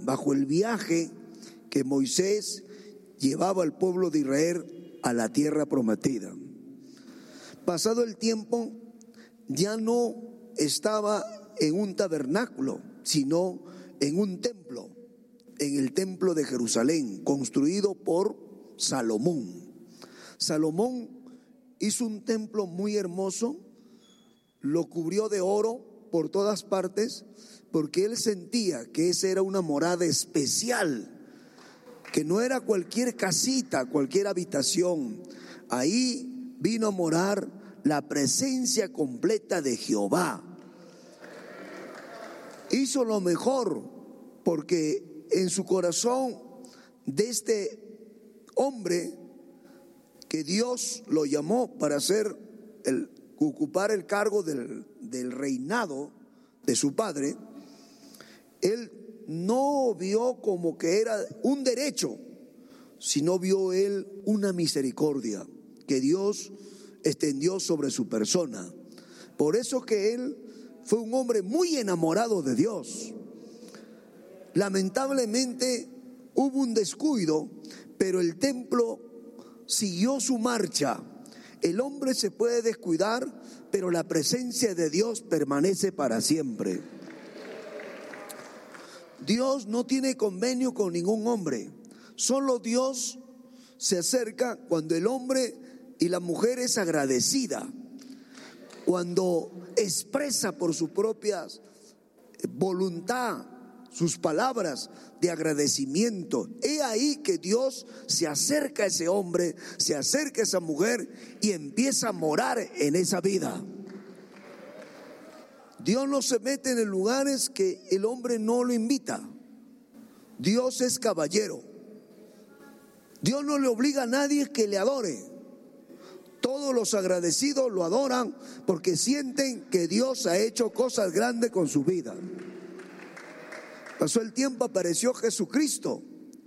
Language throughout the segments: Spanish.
bajo el viaje que Moisés llevaba al pueblo de Israel a la tierra prometida. Pasado el tiempo, ya no estaba en un tabernáculo, sino en un templo, en el templo de Jerusalén, construido por Salomón. Salomón hizo un templo muy hermoso, lo cubrió de oro por todas partes, porque él sentía que esa era una morada especial, que no era cualquier casita, cualquier habitación. Ahí vino a morar la presencia completa de Jehová. Hizo lo mejor, porque en su corazón de este hombre que Dios lo llamó para ocupar el cargo del reinado de su padre, él no vio como que era un derecho, sino vio él una misericordia que Dios extendió sobre su persona. Por eso que él fue un hombre muy enamorado de Dios. Lamentablemente hubo un descuido, pero el templo siguió su marcha. El hombre se puede descuidar, pero la presencia de Dios permanece para siempre. Dios no tiene convenio con ningún hombre. Solo Dios se acerca cuando el hombre y la mujer es agradecida, cuando expresa por su propia voluntad sus palabras de agradecimiento. He ahí que Dios se acerca a ese hombre, se acerca a esa mujer y empieza a morar en esa vida. Dios no se mete en lugares que el hombre no lo invita. Dios es caballero. Dios no le obliga a nadie que le adore. Todos los agradecidos lo adoran porque sienten que Dios ha hecho cosas grandes con su vida. Pasó el tiempo, apareció Jesucristo.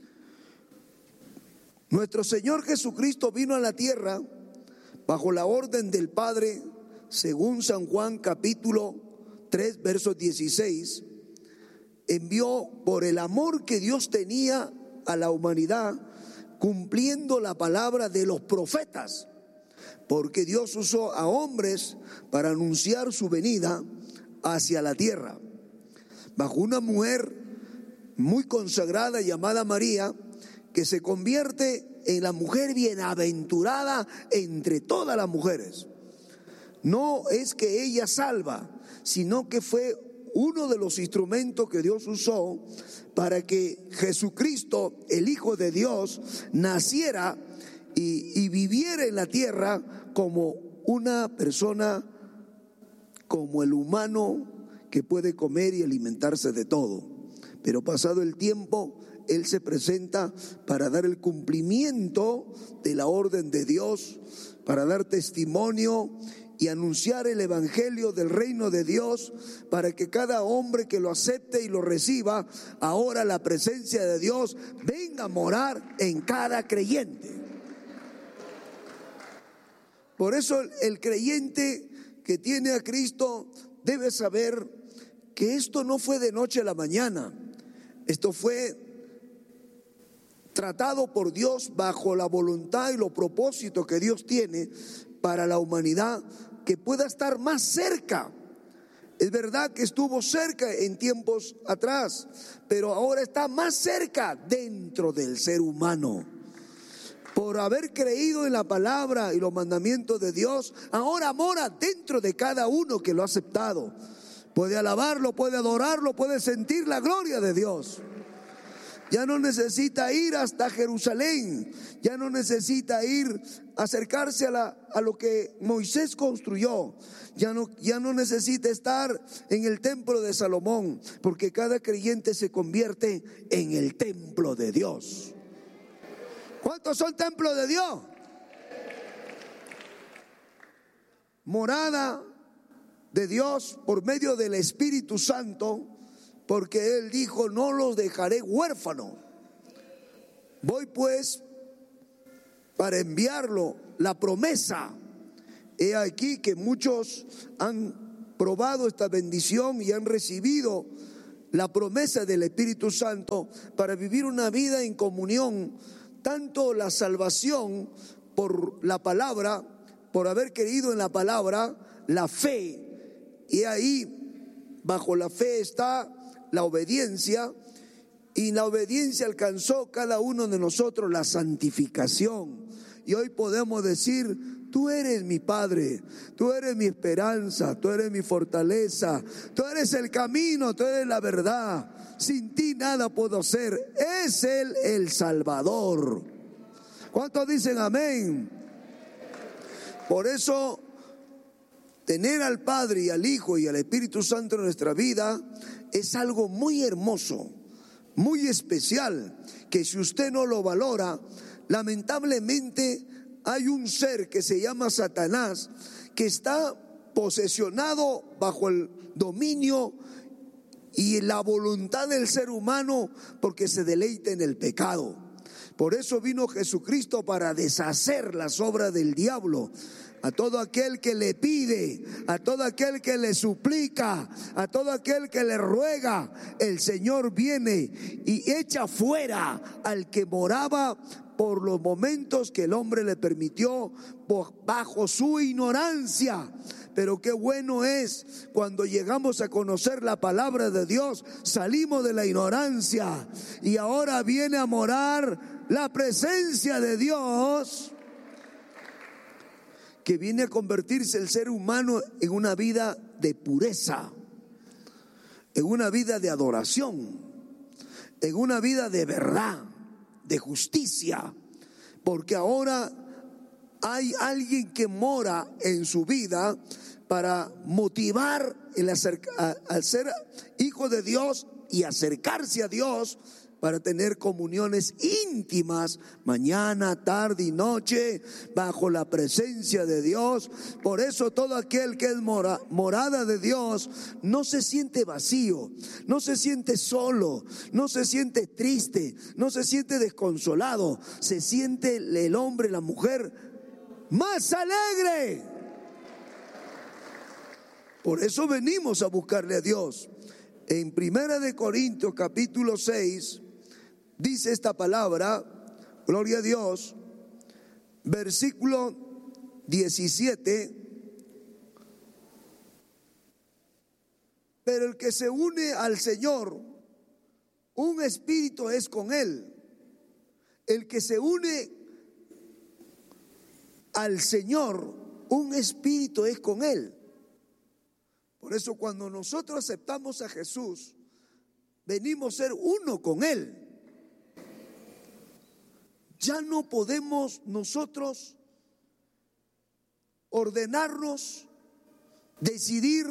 Nuestro Señor Jesucristo vino a la tierra bajo la orden del Padre, según San Juan capítulo 3, verso 16. Envió por el amor que Dios tenía a la humanidad, cumpliendo la palabra de los profetas, porque Dios usó a hombres para anunciar su venida hacia la tierra. Bajo una mujer muy consagrada llamada María, que se convierte en la mujer bienaventurada entre todas las mujeres. No es que ella salva, sino que fue uno de los instrumentos que Dios usó para que Jesucristo, el Hijo de Dios, naciera y viviera en la tierra como una persona, como el humano que puede comer y alimentarse de todo. Pero pasado el tiempo, Él se presenta para dar el cumplimiento de la orden de Dios, para dar testimonio y anunciar el evangelio del reino de Dios, para que cada hombre que lo acepte y lo reciba, ahora la presencia de Dios venga a morar en cada creyente. Por eso el creyente que tiene a Cristo debe saber que esto no fue de noche a la mañana. Esto fue tratado por Dios bajo la voluntad y los propósitos que Dios tiene para la humanidad, que pueda estar más cerca. Es verdad que estuvo cerca en tiempos atrás, pero ahora está más cerca dentro del ser humano. Por haber creído en la palabra y los mandamientos de Dios, ahora mora dentro de cada uno que lo ha aceptado. Puede alabarlo, puede adorarlo, puede sentir la gloria de Dios. Ya no necesita ir hasta Jerusalén, ya no necesita ir, acercarse a lo que Moisés construyó, ya no necesita estar en el templo de Salomón, porque cada creyente se convierte en el templo de Dios. ¿Cuántos son templos de Dios? Morada de Dios por medio del Espíritu Santo, porque Él dijo: no los dejaré huérfanos. Voy pues para enviarlo, la promesa. He aquí que muchos han probado esta bendición y han recibido la promesa del Espíritu Santo para vivir una vida en comunión, tanto la salvación por la palabra, por haber creído en la palabra, la fe, y ahí bajo la fe está la obediencia, y la obediencia alcanzó cada uno de nosotros la santificación. Y hoy podemos decir: tú eres mi Padre, tú eres mi esperanza, tú eres mi fortaleza, tú eres el camino, tú eres la verdad. Sin ti nada puedo hacer. Es Él el Salvador. ¿Cuántos dicen amén? Por eso, tener al Padre y al Hijo y al Espíritu Santo en nuestra vida es algo muy hermoso, muy especial, que si usted no lo valora, lamentablemente hay un ser que se llama Satanás, que está posesionado bajo el dominio y la voluntad del ser humano, porque se deleita en el pecado. Por eso vino Jesucristo, para deshacer las obras del diablo. A todo aquel que le pide, a todo aquel que le suplica, a todo aquel que le ruega, el Señor viene y echa fuera al que moraba por los momentos que el hombre le permitió bajo su ignorancia. Pero qué bueno es cuando llegamos a conocer la palabra de Dios, salimos de la ignorancia y ahora viene a morar la presencia de Dios, que viene a convertirse el ser humano en una vida de pureza, en una vida de adoración, en una vida de verdad, de justicia, porque ahora hay alguien que mora en su vida para motivar al ser hijo de Dios y acercarse a Dios, para tener comuniones íntimas mañana, tarde y noche bajo la presencia de Dios. Por eso todo aquel que es morada de Dios no se siente vacío, no se siente solo, no se siente triste, no se siente desconsolado, se siente el hombre, la mujer más alegre. Por eso venimos a buscarle a Dios. En 1 Corintios capítulo 6 dice esta palabra, gloria a Dios, versículo 17: pero el que se une al Señor, un espíritu es con Él. El que se une al Señor, un espíritu es con Él. Por eso cuando nosotros aceptamos a Jesús, venimos a ser uno con Él. Ya no podemos nosotros ordenarnos, decidir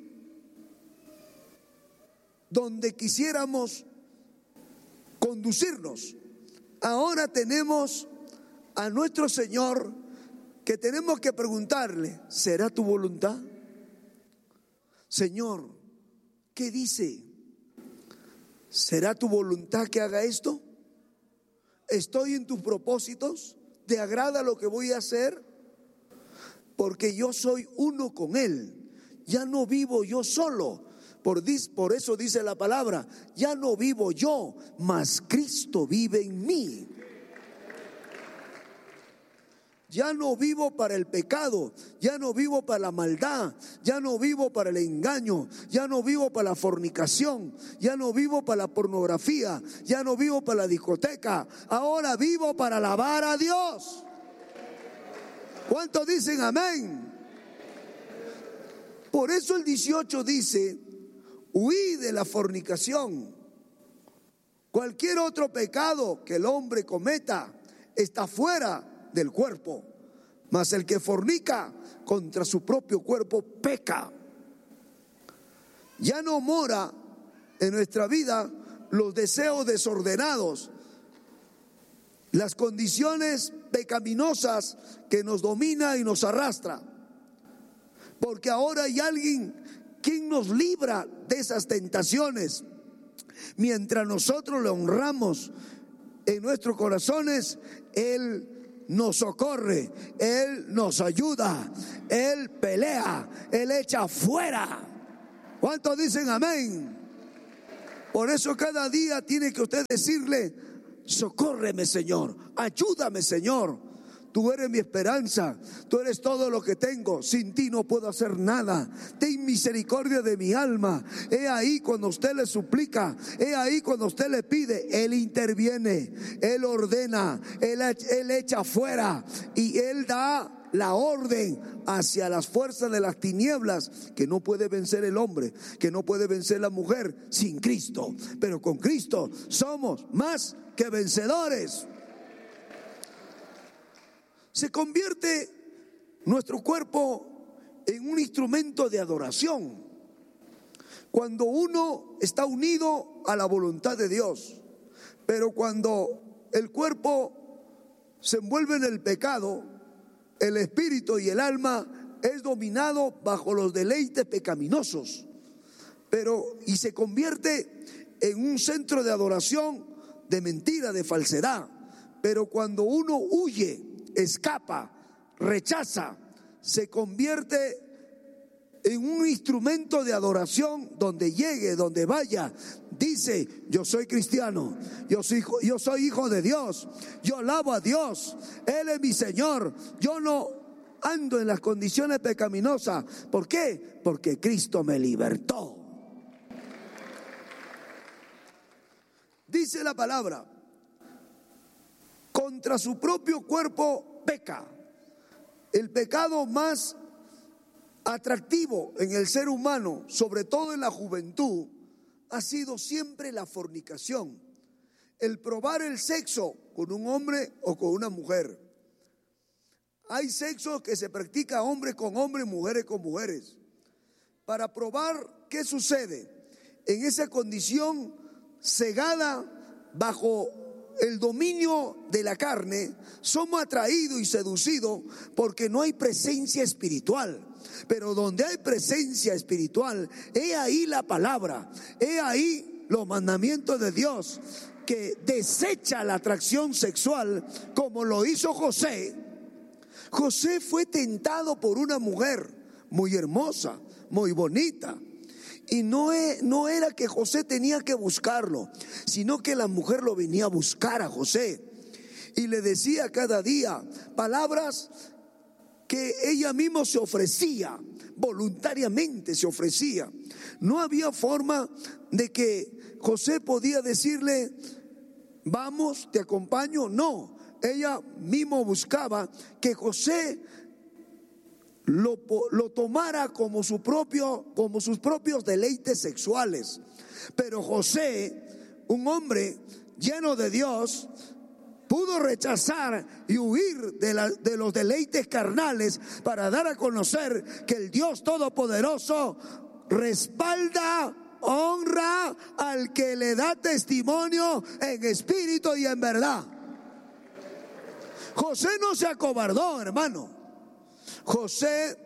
donde quisiéramos conducirnos. Ahora tenemos a nuestro Señor, que tenemos que preguntarle: ¿será tu voluntad? Señor, ¿qué dice? ¿Será tu voluntad que haga esto? ¿Estoy en tus propósitos? ¿Te agrada lo que voy a hacer? Porque yo soy uno con Él. Ya no vivo yo solo. Por eso dice la palabra: ya no vivo yo, mas Cristo vive en mí. Ya no vivo para el pecado, ya no vivo para la maldad, ya no vivo para el engaño, ya no vivo para la fornicación, ya no vivo para la pornografía, ya no vivo para la discoteca. Ahora vivo para alabar a Dios. ¿Cuántos dicen amén? Por eso el 18 dice: huid de la fornicación. Cualquier otro pecado que el hombre cometa está fuera del cuerpo, mas el que fornica contra su propio cuerpo peca. Ya no mora en nuestra vida los deseos desordenados, las condiciones pecaminosas que nos domina y nos arrastra, porque ahora hay alguien quien nos libra de esas tentaciones. Mientras nosotros le honramos en nuestros corazones, Él nos socorre, Él nos ayuda, Él pelea, Él echa fuera. ¿Cuántos dicen amén? Por eso cada día tiene que usted decirle: socórreme, Señor, ayúdame, Señor. Tú eres mi esperanza, tú eres todo lo que tengo, sin ti no puedo hacer nada. Ten misericordia de mi alma. He ahí cuando usted le suplica, he ahí cuando usted le pide, Él interviene, Él ordena, Él echa fuera y Él da la orden hacia las fuerzas de las tinieblas que no puede vencer el hombre, que no puede vencer la mujer sin Cristo. Pero con Cristo somos más que vencedores. Se convierte nuestro cuerpo en un instrumento de adoración cuando uno está unido a la voluntad de Dios. Pero cuando el cuerpo se envuelve en el pecado, el espíritu y el alma es dominado bajo los deleites pecaminosos, y se convierte en un centro de adoración de mentira, de falsedad. Pero cuando uno huye, escapa, rechaza, se convierte en un instrumento de adoración. Donde llegue, donde vaya, dice: yo soy cristiano, yo soy hijo de Dios, yo alabo a Dios, Él es mi Señor, yo no ando en las condiciones pecaminosas. ¿Por qué? Porque Cristo me libertó. Dice la palabra: contra su propio cuerpo peca. El pecado más atractivo en el ser humano, sobre todo en la juventud, ha sido siempre la fornicación, el probar el sexo con un hombre o con una mujer. Hay sexo que se practica hombre con hombre, mujeres con mujeres, para probar qué sucede. En esa condición cegada bajo el dominio de la carne, somos atraídos y seducidos porque no hay presencia espiritual. Pero donde hay presencia espiritual, he ahí la palabra, he ahí los mandamientos de Dios, que desecha la atracción sexual, como lo hizo José. José fue tentado por una mujer muy hermosa, muy bonita. Y no era que José tenía que buscarlo, sino que la mujer lo venía a buscar a José. Y le decía cada día palabras que ella misma se ofrecía, voluntariamente se ofrecía. No había forma de que José podía decirle: vamos, te acompaño. No, ella misma buscaba que José lo tomara como sus propios deleites sexuales. Pero José, un hombre lleno de Dios, pudo rechazar y huir de los deleites carnales para dar a conocer que el Dios Todopoderoso respalda, honra al que le da testimonio en espíritu y en verdad. José no se acobardó, hermano. José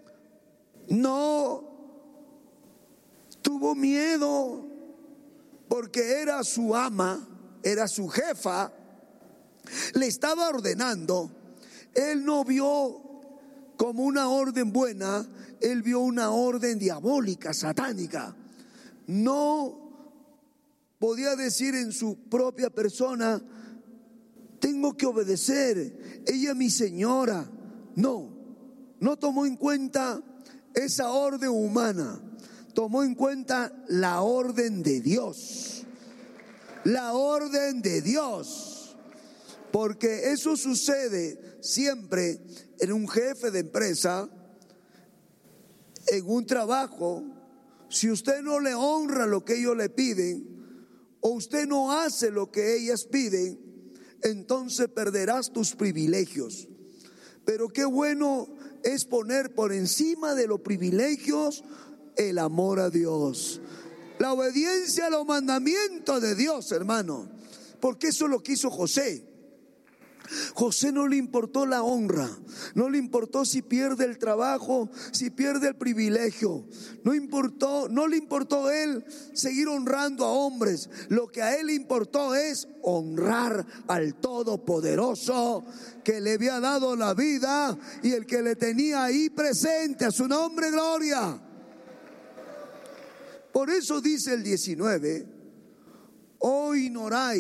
no tuvo miedo, porque era su ama, era su jefa, le estaba ordenando. Él no vio como una orden buena, él vio una orden diabólica, satánica. No podía decir en su propia persona: tengo que obedecer, ella es mi señora. No tomó en cuenta esa orden humana, tomó en cuenta la orden de Dios. La orden de Dios. Porque eso sucede siempre en un jefe de empresa, en un trabajo. Si usted no le honra lo que ellos le piden, o usted no hace lo que ellas piden, entonces perderás tus privilegios. Pero qué bueno es poner por encima de los privilegios el amor a Dios, la obediencia a los mandamientos de Dios, hermano. Porque eso es lo que hizo José. José no le importó la honra, no le importó si pierde el trabajo, si pierde el privilegio, no le importó él seguir honrando a hombres. Lo que a él le importó es honrar al Todopoderoso, que le había dado la vida y el que le tenía ahí presente. A su nombre gloria. Por eso dice el 19: o ignoráis